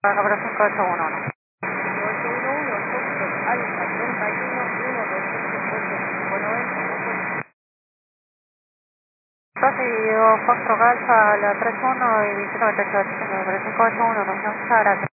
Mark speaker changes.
Speaker 1: Operación 811.
Speaker 2: 811, Alfa 31, 1,
Speaker 1: 2, y 4 Alfa, la 31 y 1998. Operación 811, muchas gracias.